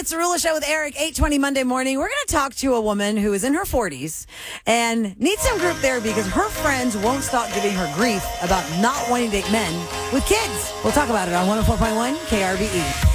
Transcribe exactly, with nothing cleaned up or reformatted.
It's the Rula Show with Eric, eight twenty Monday morning. We're going to talk to a woman who is in her forties and needs some group therapy because her friends won't stop giving her grief about not wanting to date men with kids. We'll talk about it on one oh four point one K R V E.